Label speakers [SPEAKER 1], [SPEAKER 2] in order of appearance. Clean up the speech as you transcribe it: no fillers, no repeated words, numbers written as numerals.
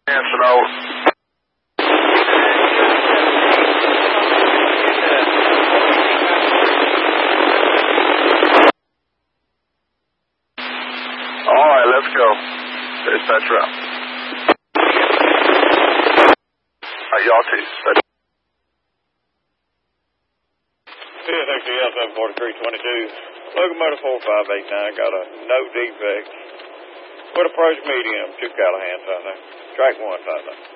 [SPEAKER 1] Answer over. All right, let's go. Dispatch route. Y'all too.
[SPEAKER 2] CSXEL 74322. Locomotive 4589 got a no defect. Would approach medium. 2 Callahan, South. Track 1, South.